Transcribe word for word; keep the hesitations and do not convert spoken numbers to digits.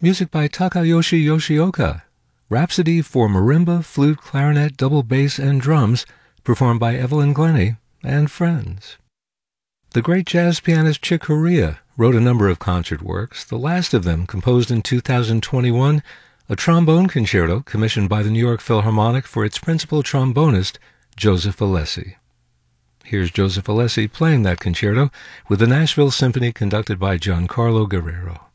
Music by Takayoshi Yoshioka. Rhapsody for marimba, flute, clarinet, double bass, and drums, performed by Evelyn Glennie and friends. The great jazz pianist Chick Corea wrote a number of concert works, the last of them composed in two thousand twenty-one, a trombone concerto commissioned by the New York Philharmonic for its principal trombonist, Joseph Alessi. Here's Joseph Alessi playing that concerto with the Nashville Symphony conducted by Giancarlo Guerrero.